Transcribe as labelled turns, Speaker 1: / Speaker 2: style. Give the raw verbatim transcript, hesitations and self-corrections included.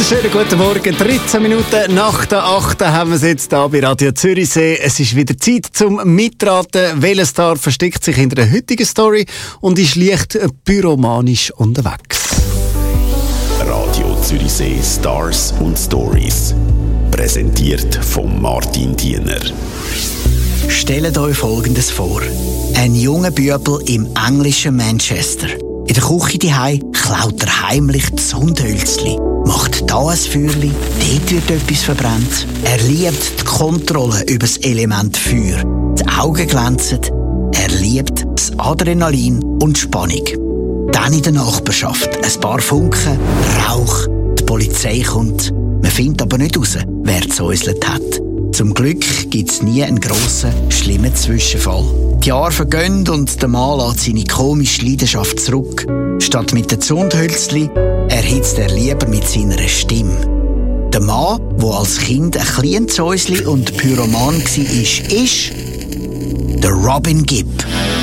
Speaker 1: wunderschönen guten Morgen. dreizehn Minuten nach der acht haben wir es jetzt hier bei Radio Zürichsee. Es ist wieder Zeit zum Mitraten. Welcher Star versteckt sich hinter der heutigen Story und ist leicht pyromanisch unterwegs?
Speaker 2: Radio Zürichsee Stars und Stories. Präsentiert von Martin Diener.
Speaker 3: Stellt euch Folgendes vor. Ein junger Bübel im englischen Manchester. In der Küche daheim klaut er heimlich die Zündhölzli. Macht da ein Feuerli, dort wird etwas verbrannt. Er liebt die Kontrolle über das Element Feuer. Die Augen glänzen. Er liebt das Adrenalin und die Spannung. Dann in der Nachbarschaft ein paar Funken, Rauch, die Polizei kommt. Man findet aber nicht raus, wer gezäuselt hat. Zum Glück gibt es nie einen grossen, schlimmen Zwischenfall. Die Jahre vergehen und der Mann lässt seine komische Leidenschaft zurück. Statt mit den Zündhölzli erhitzt er lieber mit seiner Stimme. Der Mann, der als Kind ein kleines Zäusli und Pyroman war, ist der Robin Gibb.